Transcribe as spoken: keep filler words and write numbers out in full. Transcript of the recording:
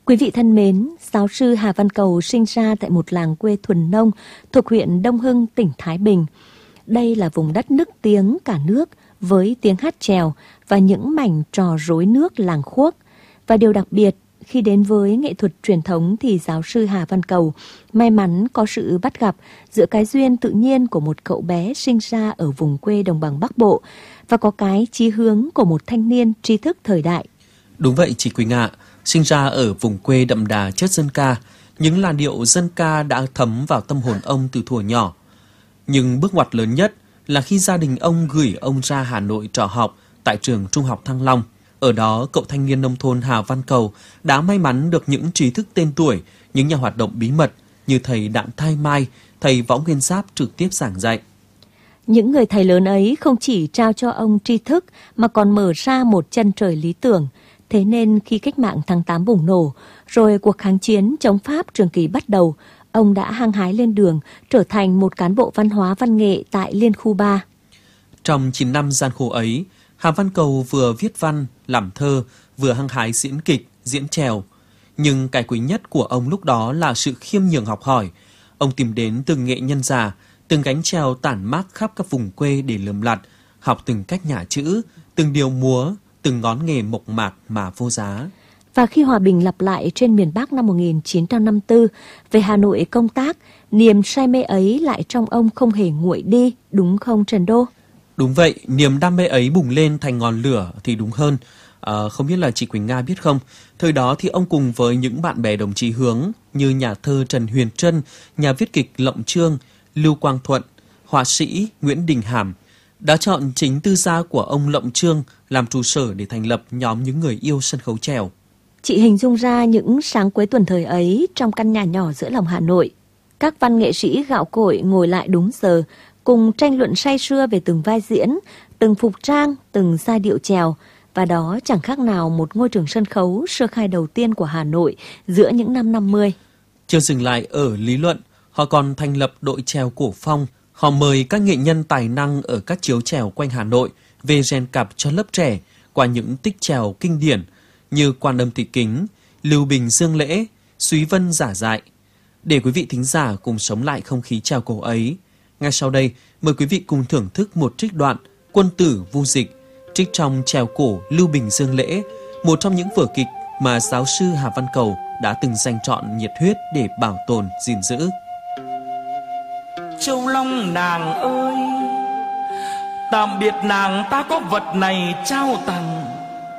Quý vị thân mến, giáo sư Hà Văn Cầu sinh ra tại một làng quê thuần nông thuộc huyện Đông Hưng, tỉnh Thái Bình. Đây là vùng đất nức tiếng cả nước với tiếng hát chèo và những mảnh trò rối nước làng Khuốc. Và điều đặc biệt, khi đến với nghệ thuật truyền thống thì giáo sư Hà Văn Cầu may mắn có sự bắt gặp giữa cái duyên tự nhiên của một cậu bé sinh ra ở vùng quê đồng bằng Bắc Bộ và có cái chí hướng của một thanh niên tri thức thời đại. Đúng vậy chị Quỳnh ạ, sinh ra ở vùng quê đậm đà chất dân ca, những làn điệu dân ca đã thấm vào tâm hồn ông từ thuở nhỏ. Nhưng bước ngoặt lớn nhất là khi gia đình ông gửi ông ra Hà Nội trọ học tại trường Trung học Thăng Long. Ở đó, cậu thanh niên nông thôn Hà Văn Cầu đã may mắn được những trí thức tên tuổi, những nhà hoạt động bí mật như thầy Đặng Thái Mai, thầy Võ Nguyên Giáp trực tiếp giảng dạy. Những người thầy lớn ấy không chỉ trao cho ông tri thức mà còn mở ra một chân trời lý tưởng. Thế nên khi cách mạng tháng tám bùng nổ, rồi cuộc kháng chiến chống Pháp Trường Kỳ bắt đầu, ông đã hăng hái lên đường, trở thành một cán bộ văn hóa văn nghệ tại Liên khu ba. Trong chín năm gian khổ ấy, Hà Văn Cầu vừa viết văn, làm thơ, vừa hăng hái diễn kịch, diễn chèo. Nhưng cái quý nhất của ông lúc đó là sự khiêm nhường học hỏi. Ông tìm đến từng nghệ nhân già, từng gánh chèo tản mát khắp các vùng quê để lườm lặt, học từng cách nhả chữ, từng điều múa, từng ngón nghề mộc mạc mà vô giá. Và khi hòa bình lặp lại trên miền Bắc năm một nghìn chín trăm năm mươi tư, về Hà Nội công tác, niềm say mê ấy lại trong ông không hề nguội đi, đúng không Trần Đô? Đúng vậy, niềm đam mê ấy bùng lên thành ngọn lửa thì đúng hơn. À, không biết là chị Quỳnh Nga biết không, thời đó thì ông cùng với những bạn bè đồng chí hướng như nhà thơ Trần Huyền Trân, nhà viết kịch Lộng Trương, Lưu Quang Thuận, họa sĩ Nguyễn Đình Hàm đã chọn chính tư gia của ông Lộng Trương làm trụ sở để thành lập nhóm những người yêu sân khấu chèo. Chị hình dung ra những sáng cuối tuần thời ấy trong căn nhà nhỏ giữa lòng Hà Nội. Các văn nghệ sĩ gạo cội ngồi lại đúng giờ, cùng tranh luận say sưa về từng vai diễn, từng phục trang, từng giai điệu chèo. Và đó chẳng khác nào một ngôi trường sân khấu sơ khai đầu tiên của Hà Nội giữa những năm năm mươi. Chưa dừng lại ở lý luận, họ còn thành lập đội chèo cổ phong. Họ mời các nghệ nhân tài năng ở các chiếu chèo quanh Hà Nội về rèn cặp cho lớp trẻ qua những tích chèo kinh điển như Quan Âm Thị Kính, Lưu Bình Dương Lễ, Súy Vân Giả Dại. Để quý vị thính giả cùng sống lại không khí chèo cổ ấy, ngay sau đây mời quý vị cùng thưởng thức một trích đoạn Quân Tử Vu Dịch, trích trong chèo cổ Lưu Bình Dương Lễ, một trong những vở kịch mà giáo sư Hà Văn Cầu đã từng dành trọn nhiệt huyết để bảo tồn, gìn giữ. Châu Long nàng ơi, tạm biệt nàng ta có vật này trao tặng.